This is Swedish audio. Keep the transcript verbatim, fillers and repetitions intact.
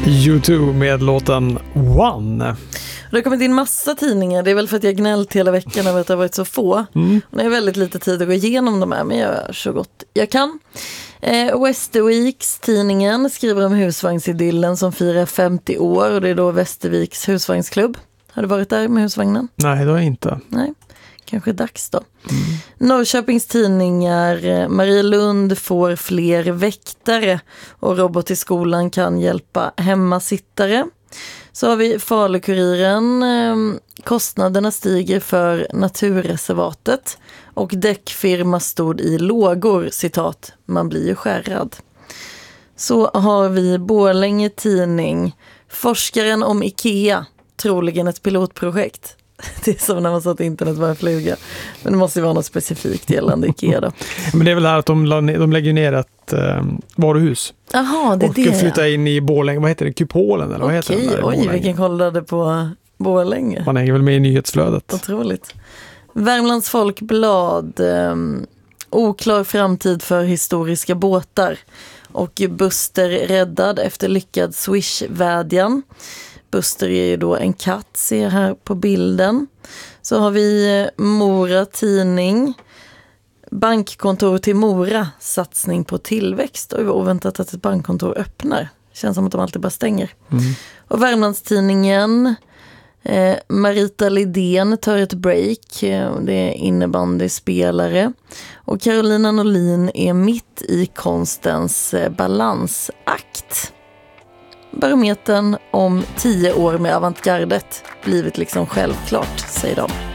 U två med låten One. Det har kommit in massa tidningar. Det är väl för att jag gnällt hela veckan över att det har varit så få. Mm. Och det är väldigt lite tid att gå igenom de här, men jag gör så gott jag kan. Eh, Västerviks tidningen skriver om husvagnsidyllen som firar femtio år, och det är då Västerviks husvagnsklubb. Har du varit där med husvagnen? Nej, det har jag inte. Nej, kanske dags då. Mm. Norrköpings tidningar, Marielund får fler väktare och robot i skolan kan hjälpa hemmasittare. Så har vi Falukuriren, kostnaderna stiger för naturreservatet och däckfirma stod i lågor, citat, man blir ju skärrad. Så har vi Borlänge tidning, forskaren om Ikea, troligen ett pilotprojekt. Det är som när man sa att internet var en fluga. Men det måste ju vara något specifikt gällande Ikea då. Men det är väl här att de, de lägger ner ett eh, varuhus. Jaha, det är och det. Och flyttar in i Borlänge, vad heter det? Kupolen eller vad Okej, heter det? Oj, vilken kollade på Borlänge. Man hänger väl med i nyhetsflödet. Otroligt. Värmlands Folkblad, eh, oklar framtid för historiska båtar. Och Buster räddad efter lyckad Swish-vädjan. Buster är ju då en katt, ser här på bilden. Så har vi Mora tidning. Bankkontor till Mora, satsning på tillväxt. Och oväntat att ett bankkontor öppnar. Känns som att de alltid bara stänger. Mm. Och Värmlandstidningen, eh, Marita Lidén tar ett break. Det är innebandyspelare. Och Carolina Norlin är mitt i konstens eh, balansakt. Barometern om tio år med avantgardet blivit liksom självklart, säger de.